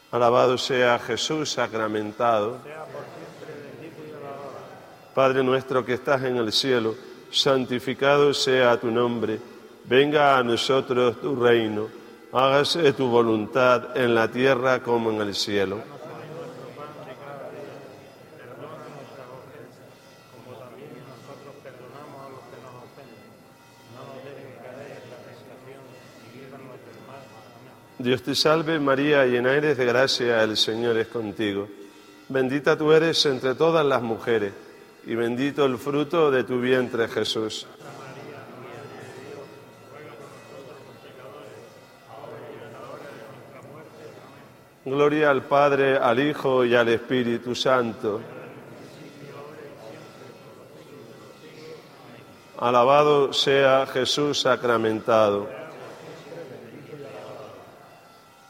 Alabado sea Jesús sacramentado. Padre nuestro que estás en el cielo, santificado sea tu nombre. Venga a nosotros tu reino. Hágase tu voluntad en la tierra como en el cielo. Dios te salve María, llena eres de gracia, el Señor es contigo. Bendita tú eres entre todas las mujeres, y bendito el fruto de tu vientre, Jesús. Gloria al Padre, al Hijo y al Espíritu Santo. Alabado sea Jesús sacramentado.